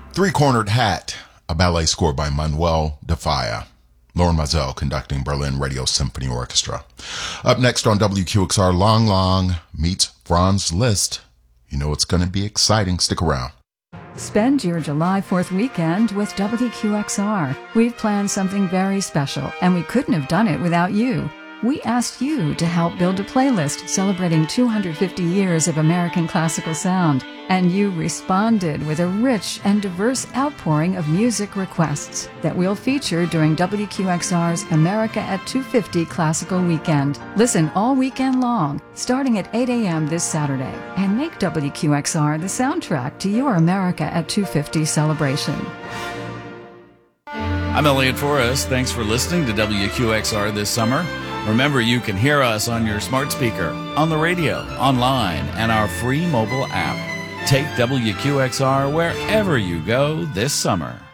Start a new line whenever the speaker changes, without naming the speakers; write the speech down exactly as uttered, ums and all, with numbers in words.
Three-Cornered Hat, a ballet score by Manuel de Falla. Lauren Mazel conducting Berlin Radio Symphony Orchestra. Up next on W Q X R, Long Long meets Franz Liszt. You know it's going to be exciting. Stick around.
Spend your July fourth weekend with W Q X R. We've planned something very special, and we couldn't have done it without you. We asked you to help build a playlist celebrating two hundred fifty years of American classical sound, and you responded with a rich and diverse outpouring of music requests that we'll feature during W Q X R's America at two fifty Classical Weekend. Listen all weekend long, starting at eight a.m. this Saturday, and make W Q X R the soundtrack to your America at two fifty celebration.
I'm Elliot Forrest. Thanks for listening to W Q X R this summer. Remember, you can hear us on your smart speaker, on the radio, online, and our free mobile app. Take W Q X R wherever you go this summer.